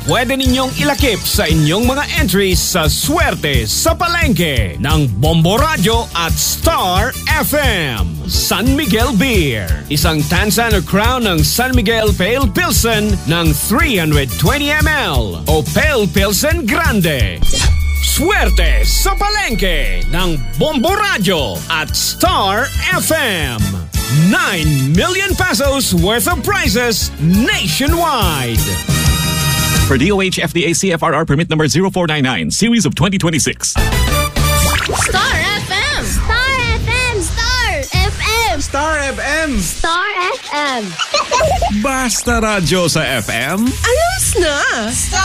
Pwede ninyong ilakip sa inyong mga entries sa Swerte sa Palengke ng Bombo Radio at Star FM. San Miguel Beer. Isang Tansan or Crown ng San Miguel Pale Pilsen ng 320ml o Pale Pilsen Grande. Swerte sa Palengke ng Bombo Radio at Star FM. 9 million pesos worth of prizes nationwide. For DOH FDA CFRR permit number 0499, series of 2026. Star FM! Star FM! Star FM! Star FM! Star FM! Basta radyo sa FM. Ayos na!